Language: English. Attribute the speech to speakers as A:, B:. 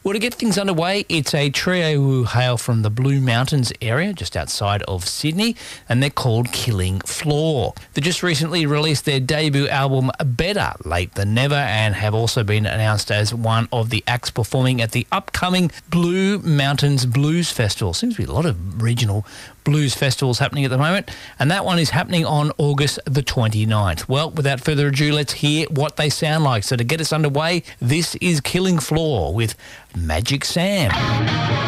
A: Well, to get things underway, it's a trio who hail from the Blue Mountains area, just outside of Sydney, and they're called Killing Floor. They just recently released their debut album, Better Late Than Never, and have also been announced as one of the acts performing at the upcoming Blue Mountains Blues Festival. Seems to be a lot of regional blues festivals happening at the moment, and that one is happening on August the 29th. Well, without further ado, let's hear what they sound like. So to get us underway, this is Killing Floor with Magic Sam.